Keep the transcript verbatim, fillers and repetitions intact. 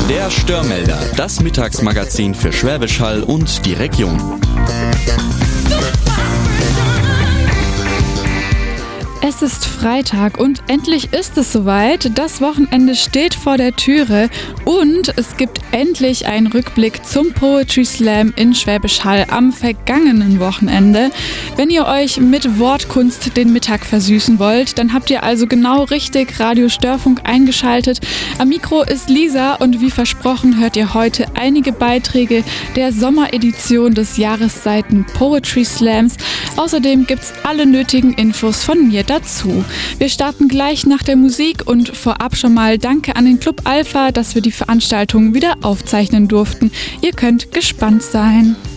Der Störmelder, das Mittagsmagazin für Schwäbisch Hall und die Region. Es ist Freitag und endlich ist es soweit. Das Wochenende steht vor der Türe und es gibt endlich einen Rückblick zum Poetry Slam in Schwäbisch Hall am vergangenen Wochenende. Wenn ihr euch mit Wortkunst den Mittag versüßen wollt, dann habt ihr also genau richtig Radio Störfunk eingeschaltet. Am Mikro ist Lisa und wie versprochen hört ihr heute einige Beiträge der Sommeredition des Jahreszeiten Poetry Slams. Außerdem gibt's alle nötigen Infos von mir dazu. Wir starten gleich nach der Musik und vorab schon mal Danke an den Club Alpha, dass wir die Veranstaltung wieder aufzeichnen durften. Ihr könnt gespannt sein.